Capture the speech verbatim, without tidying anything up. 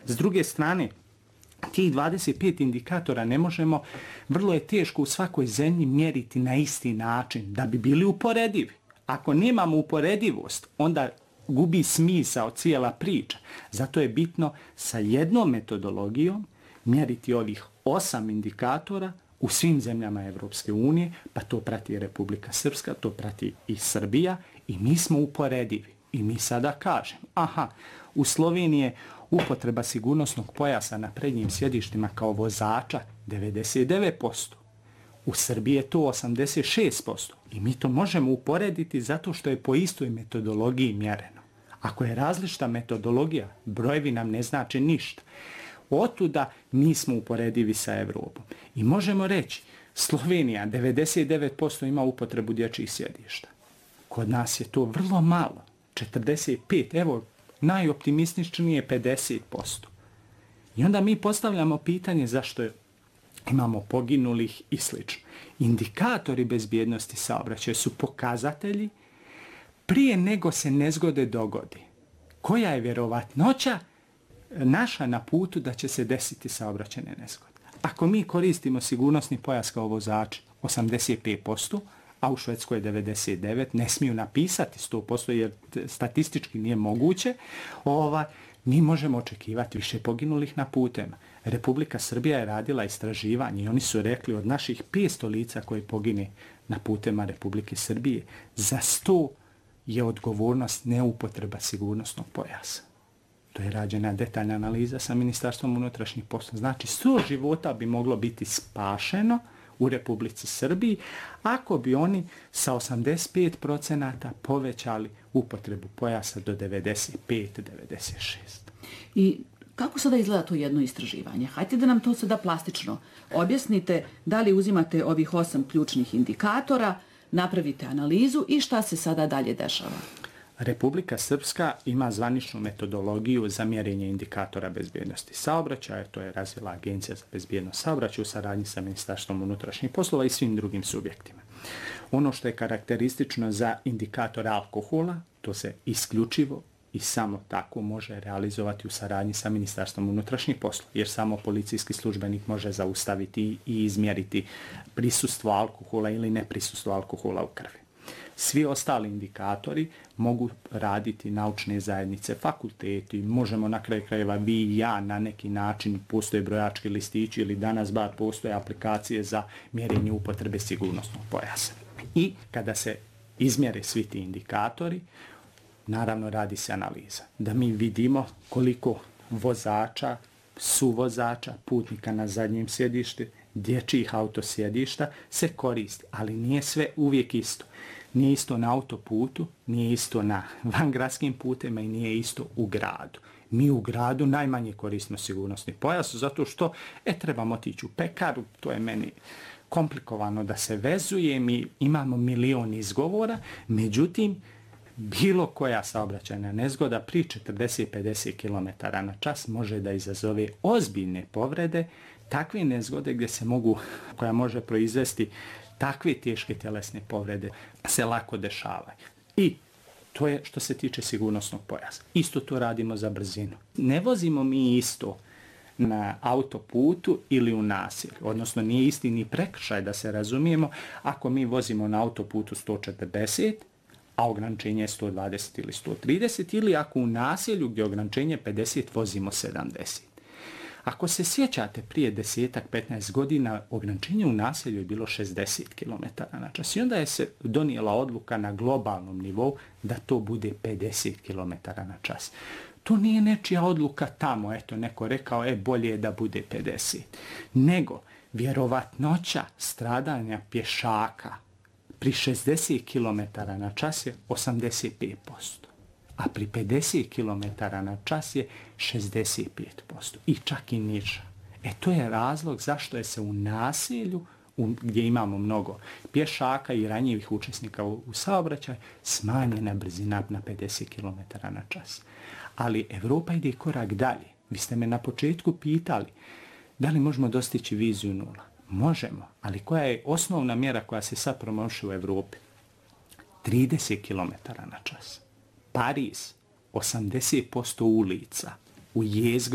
S druge strane, tih dvadeset pet indikatora ne možemo, vrlo je teško u svakoj zemlji mjeriti na isti način da bi bili uporedivi. Ako nemamo uporedivost, onda gubi smisao cijela priča. Zato je bitno sa jednom metodologijom mjeriti ovih osam indikatora u svim zemljama Evropske unije, pa to prati Republika Srpska, to prati i Srbija i mi smo uporedivi. I mi sada kažemo, aha, u Sloveniji je upotreba sigurnosnog pojasa na prednjim sjedištima kao vozača devedeset devet posto. U Srbiji je to osamdeset šest posto. I mi to možemo uporediti zato što je po istoj metodologiji mjereno. Ako je različita metodologija, brojevi nam ne znači ništa. Otuda mi smo uporedivi sa Evropom. I možemo reći, Slovenija devedeset devet posto ima upotrebu dječjih sjedišta. Kod nas je to vrlo malo, četrdeset pet, evo, najoptimističnije je pedeset posto. I onda mi postavljamo pitanje zašto je imamo poginulih i sl. Indikatori bezbjednosti saobraćaja su pokazatelji prije nego se nezgode dogodi. Koja je vjerovatnoća naša na putu da će se desiti saobraćajne nezgode? Ako mi koristimo sigurnosni pojas kao vozači osamdeset pet posto, a u Švedskoj je devedeset devet posto, ne smiju napisati sto posto jer statistički nije moguće, ova, mi možemo očekivati više poginulih na putema. Republika Srbija je radila istraživanje i oni su rekli od naših petsto lica koji pogine na putema Republike Srbije, za sto je odgovornost neupotreba sigurnosnog pojasa. To je rađena detaljna analiza sa Ministarstvom unutrašnjih poslova. Znači, sto života bi moglo biti spašeno u Republici Srbiji ako bi oni sa osamdeset pet procenata povećali upotrebu pojasa do devedeset pet do devedeset šest. I kako sada izgleda to jedno istraživanje? Hajde da nam to sada plastično objasnite, da li uzimate ovih osam ključnih indikatora, napravite analizu i šta se sada dalje dešava? Republika Srpska ima zvaničnu metodologiju za mjerenje indikatora bezbjednosti saobraćaja, to je razvila Agencija za bezbjednost saobraćaja u saradnji sa Ministarstvom unutrašnjih poslova i svim drugim subjektima. Ono što je karakteristično za indikator alkohola, to se isključivo i samo tako može realizovati u saradnji sa Ministarstvom unutrašnjih poslova, jer samo policijski službenik može zaustaviti i izmjeriti prisustvo alkohola ili neprisustvo alkohola u krvi. Svi ostali indikatori mogu raditi naučne zajednice, fakulteti, možemo na kraju krajeva vi i ja na neki način, postoje brojački listići ili danas bar postoje aplikacije za mjerenje upotrebe sigurnosnog pojasa. I kada se izmjere svi ti indikatori, naravno radi se analiza. Da mi vidimo koliko vozača, suvozača, putnika na zadnjem sjedištu, dječjih autosjedišta se koristi, ali nije sve uvijek isto. Nije isto na autoputu, nije isto na vangradskim putima i nije isto u gradu. Mi u gradu najmanje koristimo sigurnosni pojas zato što e, trebamo otići u pekaru, to je meni komplikovano da se vezuje, mi imamo milion izgovora, međutim, bilo koja saobraćajna nezgoda pri četrdeset do pedeset kilometara na čas može da izazove ozbiljne povrede, takve nezgode gdje se mogu, koja može proizvesti takve teške tjelesne povrede se lako dešavaju. I to je što se tiče sigurnosnog pojasa. Isto to radimo za brzinu. Ne vozimo mi isto na autoputu ili u naselju. Odnosno nije isti ni prekršaj da se razumijemo ako mi vozimo na autoputu sto četrdeset, a ograničenje je sto dvadeset ili sto trideset, ili ako u naselju gdje ograničenje pedeset vozimo sedamdeset. Ako se sjećate prije desetak, petnaest godina, ograničenje u naselju je bilo šezdeset kilometara na čas i onda je se donijela odluka na globalnom nivou da to bude pedeset kilometara na čas. To nije nečija odluka tamo, eto neko rekao, e bolje je da bude pedeset. Nego vjerovatnoća stradanja pješaka pri šezdeset kilometara na čas je osamdeset pet posto. A pri pedeset kilometara na čas je šezdeset pet posto i čak i niža. E to je razlog zašto je se u naselju, u, gdje imamo mnogo pješaka i ranjivih učesnika u, u saobraćaju, smanjena brzina na pedeset kilometara na čas. Ali Evropa ide korak dalje. Vi ste me na početku pitali da li možemo dostići viziju nula. Možemo, ali koja je osnovna mjera koja se sad promoši u Evropi? trideset kilometara na čas. Pariz, osamdeset posto ulica u jezgru